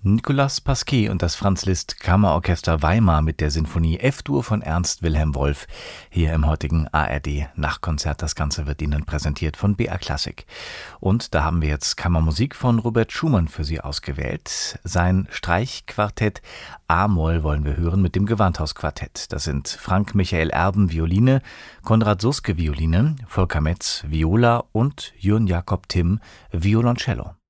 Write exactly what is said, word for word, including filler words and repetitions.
Nicolas Pasquet und das Franz Liszt Kammerorchester Weimar mit der Sinfonie F-Dur von Ernst Wilhelm Wolf hier im heutigen A R D Nachtkonzert. Das Ganze wird Ihnen präsentiert von B R Klassik. Und da haben wir jetzt Kammermusik von Robert Schumann für Sie ausgewählt. Sein Streichquartett A-Moll wollen wir hören mit dem Gewandhausquartett. Das sind Frank Michael Erben Violine, Konrad Suske Violine, Volker Metz Viola und Jürgen Jakob Timm Violoncello.